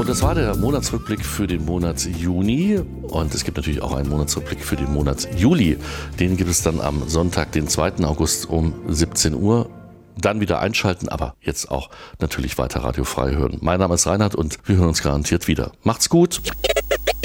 Und das war der Monatsrückblick für den Monat Juni. Und es gibt natürlich auch einen Monatsrückblick für den Monat Juli. Den gibt es dann am Sonntag, den 2. August um 17 Uhr. Dann wieder einschalten, aber jetzt auch natürlich weiter radiofrei hören. Mein Name ist Reinhard und wir hören uns garantiert wieder. Macht's gut!